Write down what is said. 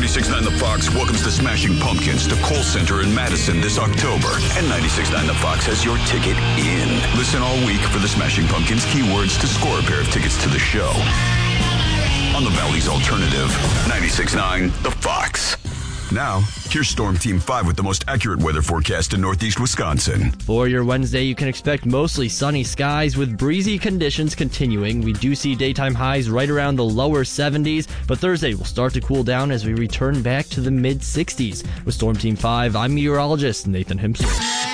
96.9 The Fox welcomes the Smashing Pumpkins to Kohl Center in Madison this October. And 96.9 The Fox has your ticket in. Listen all week for the Smashing Pumpkins keywords to score a pair of tickets to the show. On the Valley's Alternative, 96.9 The Fox. Now, here's Storm Team 5 with the most accurate weather forecast in northeast Wisconsin. For your Wednesday, you can expect mostly sunny skies with breezy conditions continuing. We do see daytime highs right around the lower 70s, but Thursday will start to cool down as we return back to the mid-60s. With Storm Team 5, I'm meteorologist Nathan Hemsworth.